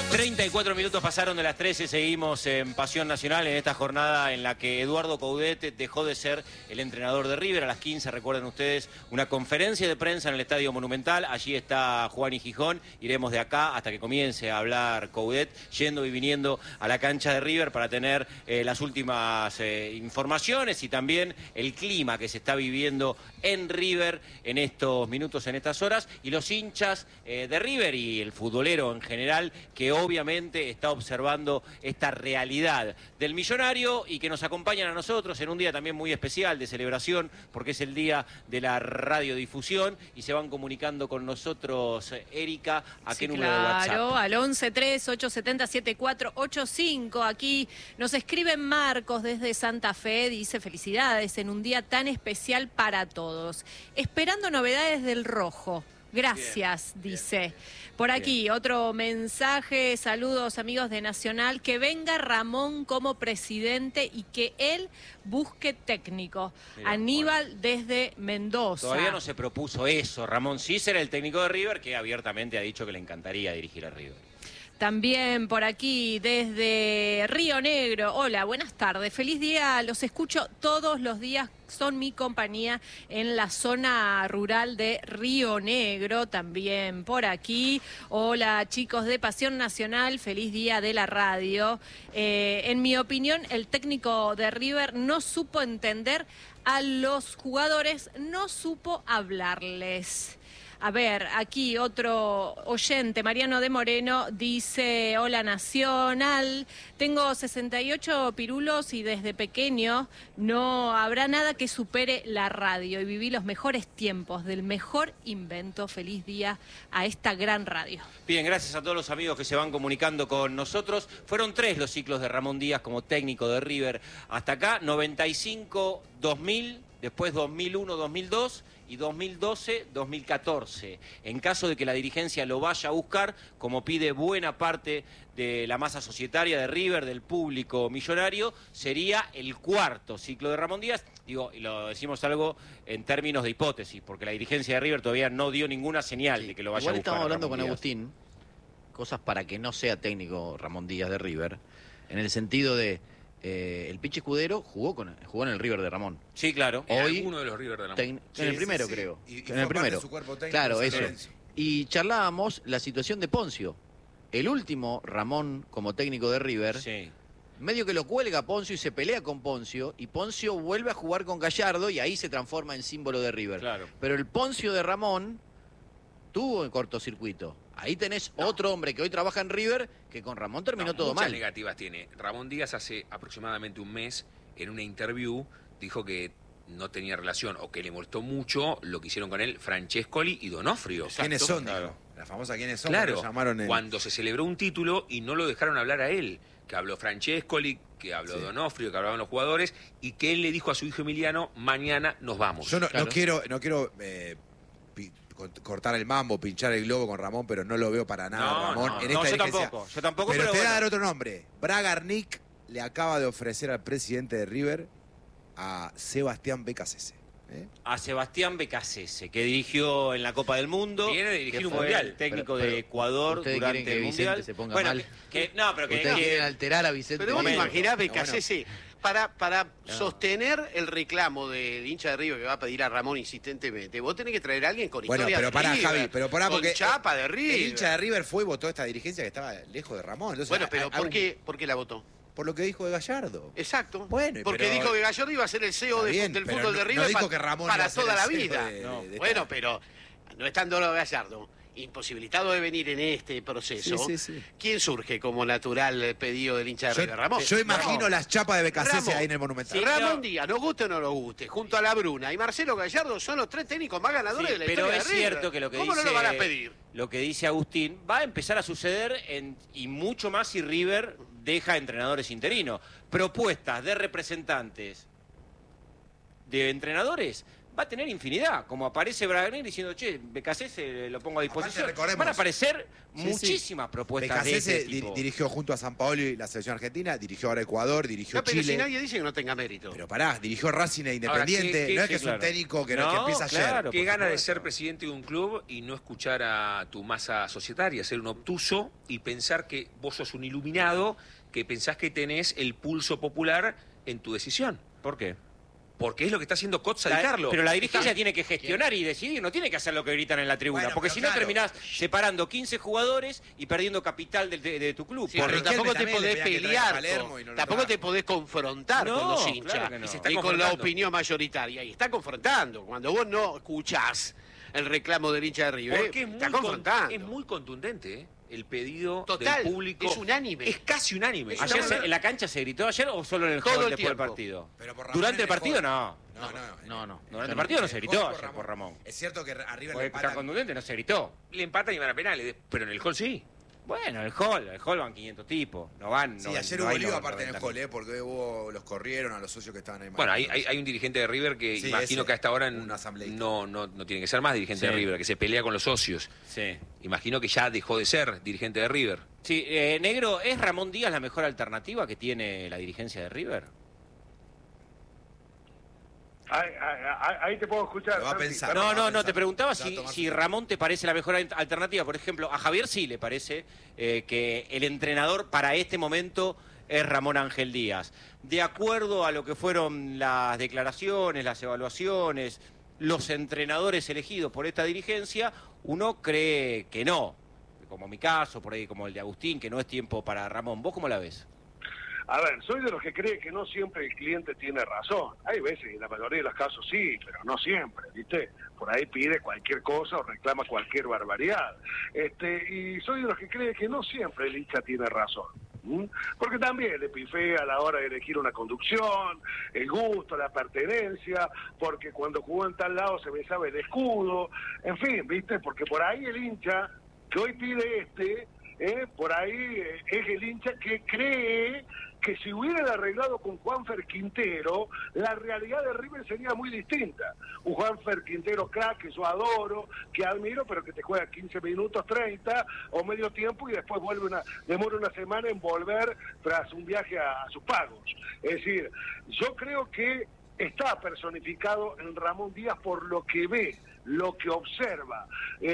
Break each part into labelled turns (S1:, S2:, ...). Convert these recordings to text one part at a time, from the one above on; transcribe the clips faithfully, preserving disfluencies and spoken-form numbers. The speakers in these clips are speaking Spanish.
S1: treinta y cuatro minutos pasaron de las trece, seguimos en Pasión Nacional en esta jornada en la que Eduardo Coudet dejó de ser el entrenador de River. A las quince, recuerden ustedes, una conferencia de prensa en el Estadio Monumental. Allí está Juan y Gijón. Iremos de acá hasta que comience a hablar Coudet, yendo y viniendo a la cancha de River para tener eh, las últimas eh, informaciones y también el clima que se está viviendo en River en estos minutos, en estas horas, y los hinchas eh, de River y el futbolero en general que obviamente está observando esta realidad del millonario y que nos acompañan a nosotros en un día también muy especial de celebración, porque es el día de la radiodifusión, y se van comunicando con nosotros. Erika, ¿a qué
S2: Sí,
S1: número
S2: claro,
S1: de WhatsApp?
S2: al once tres ocho siete cero siete cuatro ocho cinco. Aquí nos escribe Marcos desde Santa Fe, dice: felicidades en un día tan especial para todos. Esperando novedades del Rojo. Gracias, bien, dice. Bien, bien. Por aquí, bien. Otro mensaje. Saludos, amigos de Nacional. Que venga Ramón como presidente y que él busque técnico. Mirá, Aníbal, bueno, desde Mendoza.
S1: Todavía no se propuso eso. Ramón sí será el técnico de River, que abiertamente ha dicho que le encantaría dirigir a River.
S2: También por aquí, desde Río Negro. Hola, buenas tardes. Feliz día. Los escucho todos los días. Son mi compañía en la zona rural de Río Negro. También por aquí. Hola, chicos de Pasión Nacional. Feliz día de la radio. Eh, en mi opinión, el técnico de River no supo entender a los jugadores, no supo hablarles. A ver, aquí otro oyente, Mariano de Moreno, dice: hola Nacional, tengo sesenta y ocho pirulos y desde pequeño no habrá nada que supere la radio y viví los mejores tiempos del mejor invento. Feliz día a esta gran radio.
S1: Bien, gracias a todos los amigos que se van comunicando con nosotros. Fueron tres los ciclos de Ramón Díaz como técnico de River hasta acá: noventa y cinco, dos mil, después dos mil uno, dos mil dos y dos mil doce, dos mil catorce. En caso de que la dirigencia lo vaya a buscar, como pide buena parte de la masa societaria de River, del público millonario, sería el cuarto ciclo de Ramón Díaz. Digo, y lo decimos algo en términos de hipótesis, porque la dirigencia de River todavía no dio ninguna señal sí, de que lo vaya
S3: igual
S1: a buscar.
S3: Estamos hablando
S1: Ramón
S3: con
S1: Díaz.
S3: Agustín, cosas para que no sea técnico Ramón Díaz de River, en el sentido de Eh, el Pichi Escudero jugó con jugó en el River de Ramón.
S1: Sí, claro.
S3: Hoy,
S4: en alguno de los River de Ramón.
S3: Sí, en el primero, sí, sí, creo.
S5: Y, y
S3: en el primero.
S5: Su cuerpo técnico,
S3: claro, eso.
S5: Lorenzo.
S3: Y charlábamos la situación de Poncio. El último Ramón como técnico de River,
S1: sí,
S3: medio que lo cuelga a Poncio y se pelea con Poncio, y Poncio vuelve a jugar con Gallardo y ahí se transforma en símbolo de River.
S1: Claro.
S3: Pero el Poncio de Ramón tuvo en cortocircuito. Ahí tenés no. otro hombre que hoy trabaja en River, que con Ramón terminó
S4: no,
S3: todo
S4: muchas
S3: mal.
S4: negativas tiene. Ramón Díaz hace aproximadamente un mes, en una interview, dijo que no tenía relación o que le molestó mucho lo que hicieron con él Francescoli y Donofrio.
S5: ¿Quiénes
S4: Exacto.
S5: son? Claro. La famosa ¿quiénes son?
S4: Claro,
S5: lo llamaron el...
S4: cuando se celebró un título y no lo dejaron hablar a él, que habló Francescoli, que habló sí. Donofrio, que hablaban los jugadores, y que él le dijo a su hijo Emiliano: mañana nos vamos.
S5: Yo no,
S3: claro.
S5: no quiero... No quiero eh, cortar el mambo, pinchar el globo con Ramón, pero no lo veo para nada,
S1: no,
S5: Ramón,
S1: no,
S5: en
S1: no,
S5: esta
S1: yo
S5: dirigencia.
S1: tampoco, yo tampoco,
S5: pero,
S1: pero
S5: te voy
S1: bueno.
S5: a dar otro nombre. Bragarnik le acaba de ofrecer al presidente de River a Sebastián Becasese. ¿eh?
S1: A Sebastián Becasese, que dirigió en la Copa del Mundo.
S4: Viene de dirigir
S1: que
S4: un
S1: fue
S4: mundial.
S1: El técnico
S3: Pero, pero,
S1: de Ecuador
S3: ¿ustedes
S1: durante
S3: quieren que
S1: el
S3: Vicente
S1: Mundial.
S3: se ponga
S1: bueno,
S3: mal?
S1: que, no, pero que,
S3: Ustedes
S1: que
S3: quieren alterar a Vicente.
S6: Pero vos te
S1: Momento.
S6: imaginás,
S5: No,
S6: Becasese, para, para
S3: No.
S6: sostener el reclamo del hincha de River que va a pedir a Ramón insistentemente, vos tenés que traer a alguien con
S5: Bueno,
S6: historia
S5: pero
S6: de
S5: pará,
S6: River,
S5: Javi, pero pará,
S6: con
S5: porque
S6: chapa de River.
S5: el hincha de River fue y votó a esta dirigencia que estaba lejos de Ramón. Entonces,
S6: Bueno, pero
S5: a-
S6: ¿por
S5: a-
S6: qué, ¿por qué la votó?
S5: Por lo que dijo de Gallardo.
S6: Exacto.
S5: Bueno,
S6: porque
S5: pero-
S6: dijo que Gallardo iba a ser el C E O
S5: Está
S6: de-
S5: bien,
S6: del
S5: pero
S6: fútbol
S5: no-
S6: de
S5: no
S6: River
S5: dijo
S6: pa-
S5: que Ramón
S6: para
S5: iba a ser
S6: toda
S5: el
S6: la
S5: C E O
S6: vida.
S5: de-
S6: No.
S5: de- de
S6: Bueno,
S5: esta-
S6: pero no estando Gallardo, imposibilitado de venir en este proceso,
S5: Sí, sí, sí.
S6: ¿quién surge como natural pedido del hincha de
S5: Yo,
S6: River? Ramón.
S5: yo imagino
S6: Ramón.
S5: las chapas de Becasese
S6: Ramón.
S5: ahí en el Monumental.
S1: Sí,
S6: Ramón
S1: no.
S6: Díaz, nos guste o no nos guste, junto a La Bruna y Marcelo Gallardo son los tres técnicos más ganadores
S1: Sí,
S6: de la
S1: pero
S6: historia
S1: es
S6: de River.
S1: cierto que lo que
S6: ¿Cómo
S1: dice
S6: no lo van a pedir?
S1: lo que dice Agustín va a empezar a suceder en, y mucho más si River deja entrenadores interinos. Propuestas de representantes de entrenadores va a tener infinidad. Como aparece Bragarnik diciendo, che, Becasese lo pongo a disposición.
S5: Aparte, recordemos-
S1: Van a aparecer
S5: Sí, sí.
S1: muchísimas propuestas de
S5: Becasese
S1: ese tipo.
S5: di- dirigió junto a San Paolo la selección argentina, dirigió ahora Ecuador, dirigió
S6: No, pero
S5: Chile.
S6: si nadie dice que no tenga mérito.
S5: Pero pará, dirigió Racing e
S4: Ahora,
S5: Independiente.
S4: ¿qué- qué-
S5: no es
S1: sí,
S5: que es
S1: claro.
S5: un técnico que, no,
S1: No,
S5: que empieza
S1: claro.
S5: ayer.
S4: Qué
S1: por
S4: gana de
S1: supuesto.
S4: ser presidente de un club y no escuchar a tu masa societaria, ser un obtuso y pensar que vos sos un iluminado, que pensás que tenés el pulso popular en tu decisión.
S1: ¿Por qué?
S4: Porque es lo que está haciendo Cotza
S1: La-
S4: Di Carlo.
S1: pero la dirigencia
S4: Está-
S1: tiene que gestionar y decidir, no tiene que hacer lo que gritan en la tribuna,
S5: Bueno,
S1: porque
S5: pero
S1: si no
S5: claro.
S1: terminás separando quince jugadores y perdiendo capital de, de- de tu club.
S6: Sí,
S1: Por-
S6: pero
S5: Riquelme
S6: tampoco te
S5: también le
S6: podés
S5: pedía que traiga
S6: pelear,
S5: a Palermo
S6: con-
S5: y no lo
S6: tampoco
S5: trajo.
S6: te podés confrontar
S1: No,
S6: con los hinchas
S1: claro que no.
S6: y,
S1: Y se
S4: está
S6: con la
S4: confrontando.
S6: opinión mayoritaria. Y está confrontando. Cuando vos no escuchás el reclamo del hincha de River,
S4: Porque es muy,
S6: está
S4: con-
S6: confrontando.
S4: es muy contundente, ¿eh? El pedido
S6: Total,
S4: del público.
S6: es unánime.
S4: Es casi unánime.
S6: Es
S1: ¿Ayer
S6: Estamos-
S1: se- en la cancha se gritó ayer o solo en el
S6: Todo
S1: hall
S6: el
S1: después del
S6: tiempo.
S1: partido?
S5: Pero por Ramón
S1: Durante
S5: en
S1: el partido
S5: hall.
S1: no.
S5: No, no,
S3: No, no.
S1: Durante el
S3: Yo
S1: partido no
S5: El
S1: se
S5: hall
S1: gritó
S5: por
S1: ayer por Ramón.
S5: Es cierto que a River le
S1: Porque tan
S5: empatan.
S1: contundente no se gritó.
S4: Le empatan y van a penales, pero en el hall sí.
S1: Bueno, el hall, el hall van quinientos tipos, no van.
S5: Sí,
S1: no,
S5: ayer
S1: no
S5: hubo
S1: hay
S5: lío
S1: noventa
S5: aparte en el
S1: mil.
S5: hall, ¿eh? Porque hubo, los corrieron a los socios que estaban ahí.
S4: Bueno, hay, hay, hay un dirigente de River que
S5: Sí,
S4: imagino
S5: ese,
S4: que hasta ahora
S5: un asambleísta.
S4: no, no, no tiene que ser más dirigente
S1: Sí.
S4: de River, que se pelea con los socios.
S1: Sí.
S4: Imagino que ya dejó de ser dirigente de River.
S1: Sí, eh, Negro, ¿es Ramón Díaz la mejor alternativa que tiene la dirigencia de River?
S7: Ahí, ahí- ahí te puedo escuchar.
S5: Lo va a
S7: Santi.
S5: pensar.
S7: Perdón.
S1: No,
S5: va a
S1: no, no,
S5: pensar.
S1: te preguntaba
S5: Va a
S1: si,
S5: tomar
S1: si
S5: su-
S1: Ramón te parece la mejor al- alternativa. Por ejemplo, a Javier sí le parece eh, que el entrenador para este momento es Ramón Ángel Díaz. De acuerdo a lo que fueron las declaraciones, las evaluaciones, los entrenadores elegidos por esta dirigencia, uno cree que no. Como mi caso, por ahí como el de Agustín, que no es tiempo para Ramón. ¿Vos cómo la ves?
S7: A ver, soy de los que cree que no siempre el cliente tiene razón. Hay veces, en la mayoría de los casos sí, pero no siempre, ¿viste? Por ahí pide cualquier cosa o reclama cualquier barbaridad. Este, y soy de los que cree que no siempre el hincha tiene razón. ¿m? Porque también le pifea a la hora de elegir una conducción, el gusto, la pertenencia, porque cuando jugó en tal lado se besaba el escudo, en fin, ¿viste? Porque por ahí el hincha que hoy pide este, eh, por ahí eh, es el hincha que cree que si hubieran arreglado con Juanfer Quintero, la realidad de River sería muy distinta. Un Juanfer Quintero crack que yo adoro, que admiro, pero que te juega quince minutos, treinta o medio tiempo y después vuelve una, demora una semana en volver tras un viaje a, a sus pagos. Es decir, yo creo que está personificado en Ramón Díaz por lo que ve, lo que observa,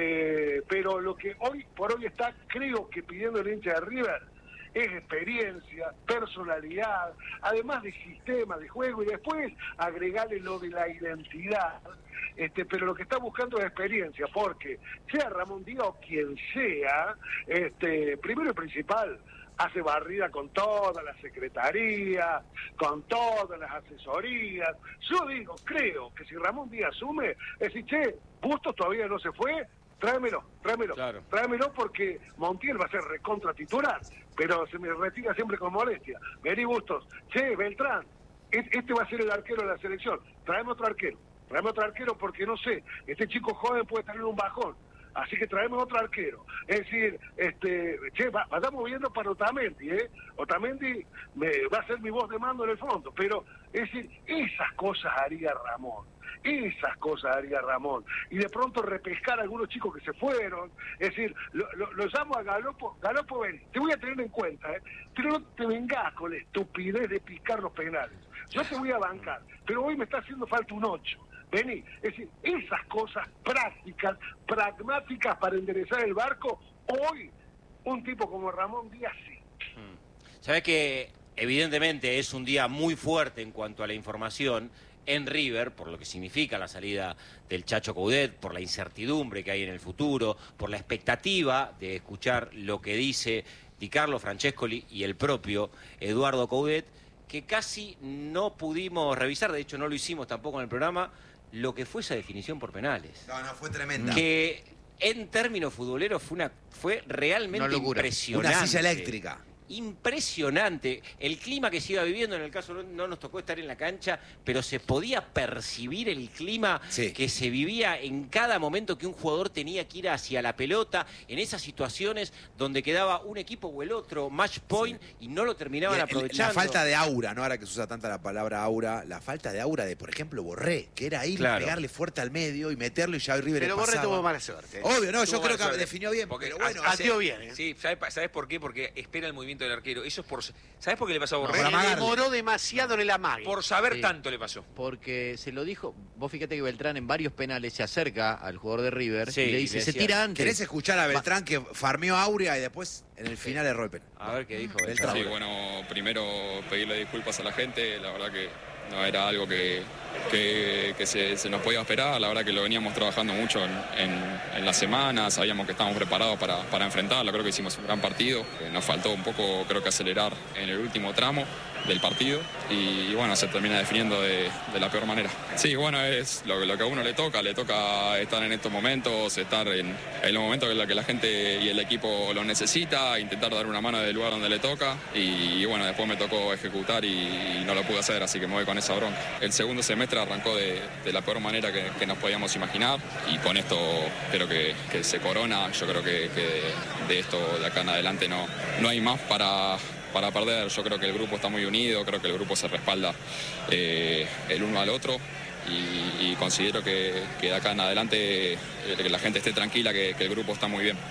S7: eh, pero lo que hoy por hoy está, creo que pidiendo el hincha de River, es experiencia, personalidad, además de sistema de juego, y después agregarle lo de la identidad, este, pero lo que está buscando es experiencia, porque sea Ramón Díaz o quien sea, este, primero y principal, hace barrida con toda la secretaría, con todas las asesorías. Yo digo, creo que si Ramón Díaz asume, es decir, che, Bustos todavía no se fue, tráemelo, tráemelo,
S1: Claro.
S7: tráemelo porque Montiel va a ser recontra titular, pero se me retira siempre con molestia. Vení Bustos, che, Beltrán, es- este va a ser el arquero de la selección, tráeme otro arquero, tráeme otro arquero porque no sé, este chico joven puede tener un bajón. Así que traemos otro arquero. Es decir, este, che, va, vayamos viendo para Otamendi, ¿eh? Otamendi me, va a ser mi voz de mando en el fondo, pero es decir, esas cosas haría Ramón. Esas cosas haría Ramón. Y de pronto repescar a algunos chicos que se fueron. Es decir, lo, lo, lo llamo a Galopo, Galopo, ven, te voy a tener en cuenta, ¿eh? Pero no te vengas con la estupidez de picar los penales. Yo te voy a bancar, pero hoy me está haciendo falta un ocho. Vení, es decir, esas cosas prácticas, pragmáticas para enderezar el barco, hoy un tipo como Ramón Díaz sí.
S1: Sabés que evidentemente es un día muy fuerte en cuanto a la información en River, por lo que significa la salida del Chacho Coudet, por la incertidumbre que hay en el futuro, por la expectativa de escuchar lo que dice Di Carlo Francescoli y el propio Eduardo Coudet, que casi no pudimos revisar, de hecho no lo hicimos tampoco en el programa, lo que fue esa definición por penales.
S5: No, no, fue tremenda.
S1: Que en términos futboleros fue una fue realmente
S3: Una locura.
S1: impresionante.
S5: Una silla eléctrica.
S1: impresionante. El clima que se iba viviendo, en el caso no, no nos tocó estar en la cancha, pero se podía percibir el clima
S5: Sí.
S1: que se vivía en cada momento que un jugador tenía que ir hacia la pelota, en esas situaciones donde quedaba un equipo o el otro, match point, sí. y no lo terminaban
S5: Y el-
S1: aprovechando.
S5: La falta de aura, ¿no? Ahora que se usa tanta la palabra aura, la falta de aura de, por ejemplo, Borré, que era ir
S1: Claro.
S5: y pegarle fuerte al medio y meterlo y ya River
S6: Pero
S5: le
S6: Borré
S5: pasaba.
S6: tuvo mala suerte. ¿eh?
S5: Obvio, no, yo
S4: Tuvo
S5: creo
S4: mala
S5: que
S4: suerte.
S5: definió bien,
S4: Porque
S5: pero bueno.
S4: ha-
S5: hace-
S6: Pateó bien, ¿eh?
S4: Sí, ¿sabes, ¿sabes por qué? Porque espera el movimiento del arquero. Eso es por... ¿Sabes por qué le pasó a Borré?
S5: por
S6: Se
S5: amagarle.
S6: demoró demasiado en el amague.
S4: Por saber
S3: Sí.
S4: tanto le pasó.
S3: Porque se lo dijo, vos fíjate que Beltrán en varios penales se acerca al jugador de River
S1: Sí,
S3: y le
S1: y
S3: dice,
S1: le
S3: se
S1: decía,
S3: tira antes.
S5: ¿Querés escuchar a Beltrán que farmeó a Aurea y después en el final erró el penal?
S1: A ver qué dijo
S5: Beltrán.
S1: Beltrán.
S8: Sí, bueno, primero pedirle disculpas a la gente, la verdad que no era algo que, que, que se, se nos podía esperar, la verdad que lo veníamos trabajando mucho en, en- en las semanas, sabíamos que estábamos preparados para, para enfrentarlo, creo que hicimos un gran partido, eh, nos faltó un poco creo que acelerar en el último tramo del partido y, y bueno, se termina definiendo de, de la peor manera. Sí, bueno, es lo, lo que a uno le toca, le toca estar en estos momentos, estar en, en los momentos en los que la gente y el equipo lo necesita, intentar dar una mano del lugar donde le toca y, y bueno, después me tocó ejecutar y, y no lo pude hacer, así que me voy con esa bronca. El segundo semestre arrancó de, de la peor manera que, que nos podíamos imaginar y con esto creo que, que se corona, yo creo que, que de esto de acá en adelante no, no hay más para... para perder. Yo creo que el grupo está muy unido, creo que el grupo se respalda eh, el uno al otro y, y considero que, que de acá en adelante eh, que la gente esté tranquila, que, que el grupo está muy bien.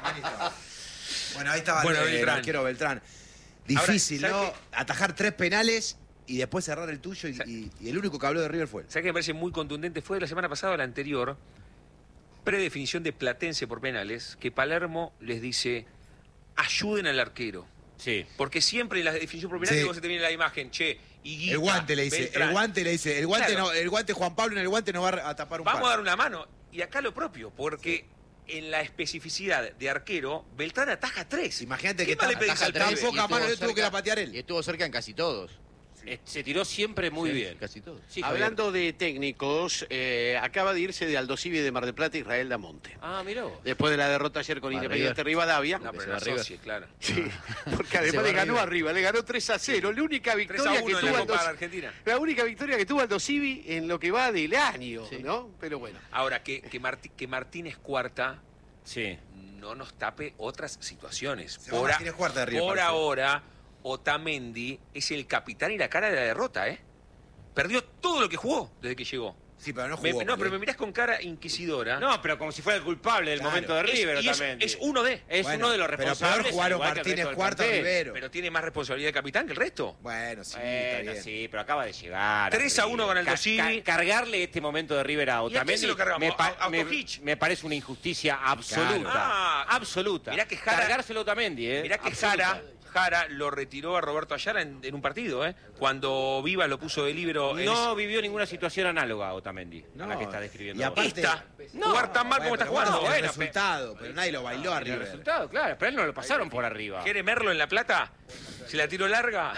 S5: Bueno, ahí estaba
S4: Bueno,
S5: el, el
S4: Beltrán.
S5: arquero Beltrán. Difícil,
S4: Ahora,
S5: ¿no?
S4: ¿sabes
S5: Atajar tres penales y después cerrar el tuyo y, y- y el único que habló de River fue él.
S4: ¿Sabes qué me parece muy contundente? Fue la semana pasada o la anterior, predefinición de Platense por penales, que Palermo les dice, ayuden al arquero.
S1: Sí.
S4: Porque siempre en la definición por penales
S5: Sí.
S4: vos se te viene la imagen, che, y
S5: El guante le dice, el guante le dice, el guante
S4: Claro.
S5: no, el guante Juan Pablo en el guante no va a tapar un
S4: Vamos
S5: palo.
S4: a dar una mano. Y acá lo propio, porque en la especificidad de arquero, Beltrán ataja tres.
S5: Imagínate
S4: ¿Qué
S5: que
S4: más le
S5: ta-
S4: pedís
S3: Ataja
S4: al
S3: tres
S5: tan
S4: pibe?
S5: poca
S3: y estuvo
S5: mano le tuvo que
S3: cerca-
S5: la patear él.
S3: Y estuvo cerca en casi todos.
S1: Eh, Se tiró siempre muy
S3: Sí,
S1: bien.
S3: Casi todos.
S1: Sí, Javier.
S6: Hablando de técnicos, eh, acaba de irse de Aldosivi de Mar del Plata Israel Damonte.
S1: Ah, mirá vos.
S6: Después de la derrota ayer con
S3: A
S6: Independiente
S3: River.
S6: Rivadavia.
S4: No, pero
S3: Se
S4: no
S3: va River.
S4: asocie, claro.
S6: Sí, porque
S3: Se
S6: además
S3: va
S6: le ganó
S3: River.
S6: arriba, le ganó tres a cero. La única
S4: tres
S6: victoria
S4: a
S6: que
S4: uno en
S6: tuvo
S4: la
S6: Aldo
S4: Copa de Argentina.
S6: La única victoria que tuvo Aldo Civi en lo que va del año,
S3: Sí.
S6: ¿no? Pero bueno.
S4: Ahora, que, que, Martí- que Martínez Cuarta
S1: Sí.
S4: no nos tape otras situaciones.
S5: Se va
S4: Por, a-
S5: Martínez Cuarta de River,
S4: por
S5: parece.
S4: ahora, Otamendi es el capitán y la cara de la derrota, ¿eh? Perdió todo lo que jugó desde que llegó.
S5: Sí, pero no
S4: Me-
S5: jugó.
S4: no, pero me
S5: Miguel.
S4: mirás con cara inquisidora.
S1: No, pero como si fuera el culpable del
S5: Claro.
S1: momento de
S4: Es-
S1: River
S4: y es,
S1: también.
S4: es uno de.
S1: Es
S5: Bueno,
S1: uno de los
S5: pero
S1: responsables.
S5: peor jugaron
S1: igual que el
S5: Martínez
S1: resto del
S5: Cuarta
S1: plantel.
S5: Rivero.
S4: Pero tiene más responsabilidad de capitán que el resto.
S5: Bueno, sí, está
S1: Bueno,
S5: bien.
S1: sí, pero acaba de llegar.
S4: tres a uno
S1: River.
S4: gana el
S1: Ca-
S4: Dosivi.
S1: ca- Cargarle este momento de River a
S4: quién
S1: Otamendi
S4: se lo cargamos?
S1: me, pa-
S4: ¿A- a
S1: me-
S4: Ostojic?
S1: me parece una injusticia absoluta.
S4: Ah,
S1: absoluta.
S4: mirá que Jara-
S1: Cargárselo a Otamendi, ¿eh?
S4: Mirá que
S1: Absoluta.
S4: Jara, Jara lo retiró a Roberto Ayala en, en un partido, ¿eh? Cuando Vivas lo puso de líbero. en
S1: No vivió ninguna situación análoga a Otamendi,
S5: No,
S1: a la que está describiendo.
S5: y
S1: vos.
S5: aparte-
S4: esta.
S1: No,
S4: jugar tan mal como
S5: Bueno,
S4: está
S5: pero
S4: jugando.
S5: bueno,
S4: Bueno,
S5: el resultado, pero nadie lo bailó a
S1: El
S5: River.
S1: resultado, claro, pero a él no lo pasaron por arriba.
S4: ¿Quiere Merlo en La Plata? ¿Se la tiro larga?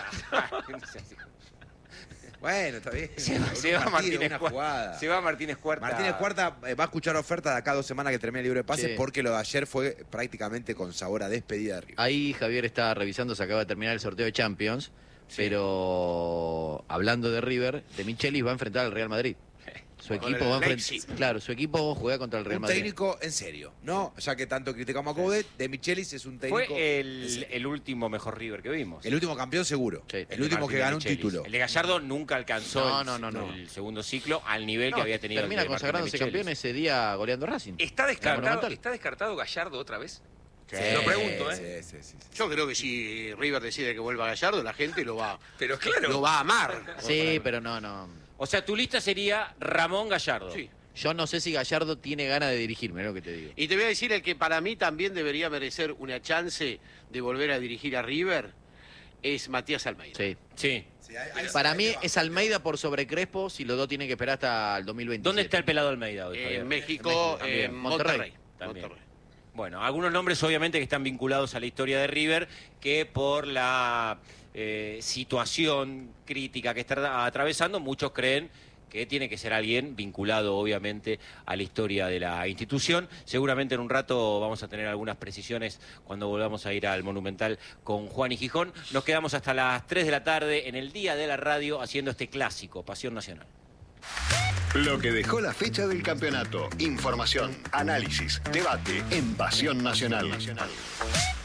S5: Bueno, está bien.
S1: Se va,
S5: Un
S1: se va
S5: partido,
S1: Martínez
S5: una
S1: Cuarta.
S5: jugada.
S1: Se va Martínez Cuarta.
S5: Martínez Cuarta eh, va a escuchar oferta de acá a dos semanas que termine el libro de pases
S3: Sí.
S5: porque lo de ayer fue prácticamente con sabor a despedida de River.
S3: Ahí Javier está revisando, se acaba de terminar el sorteo de Champions, pero hablando de River, de Michelis va a enfrentar al Real Madrid. Su
S6: Con
S3: equipo
S6: el
S3: va a
S6: Leipzig.
S3: enfrentar. Claro, su equipo juega contra el Real
S5: Un
S3: Madrid.
S5: técnico en serio, ¿no? Ya que tanto criticamos a Coudet, de Michelis es un técnico.
S1: Fue
S5: en
S1: el,
S5: serio.
S1: el último mejor River que vimos.
S5: El último campeón seguro.
S3: Sí.
S5: el
S3: El de
S5: último que
S1: Martín
S5: ganó un
S1: Michelis.
S5: título.
S1: El de Gallardo nunca alcanzó
S3: No,
S1: el,
S3: no, no, no.
S1: el segundo ciclo al nivel
S3: No,
S1: que había tenido
S3: termina
S1: el de Martín
S3: consagrándose
S1: Michelis.
S3: campeón ese día goleando Racing.
S4: ¿Está descartado,
S3: Monumental.
S4: ¿Está descartado Gallardo otra vez?
S5: Sí,
S4: Lo pregunto, ¿eh?
S5: Sí, sí, sí, sí.
S6: Yo creo que si River decide que vuelva Gallardo, la gente lo va,
S4: Pero claro.
S6: lo va a amar.
S3: Sí, pero no, no.
S1: O sea, tu lista sería Ramón Gallardo.
S6: Sí.
S3: Yo no sé si Gallardo tiene ganas de dirigirme, es lo que te digo.
S6: Y te voy a decir el que para mí también debería merecer una chance de volver a dirigir a River es Matías Almeida.
S3: Sí.
S1: Sí.
S5: Sí, ahí- ahí
S3: Para
S5: sí,
S3: mí
S5: ahí va.
S3: es Almeida por sobre Crespo, si los dos tienen que esperar hasta el dos mil veinte.
S1: ¿Dónde está el pelado Almeida hoy, Javier?
S6: En México,
S1: También.
S6: en Monterrey.
S1: También.
S6: Monterrey.
S1: Bueno, algunos nombres obviamente que están vinculados a la historia de River, que por la eh, situación crítica que está atravesando, muchos creen que tiene que ser alguien vinculado obviamente a la historia de la institución. Seguramente en un rato vamos a tener algunas precisiones cuando volvamos a ir al Monumental con Juan y Gijón. Nos quedamos hasta las tres de la tarde en el Día de la Radio haciendo este clásico, Pasión Nacional.
S9: Lo que dejó la fecha del campeonato. Información, análisis, debate en Pasión Nacional.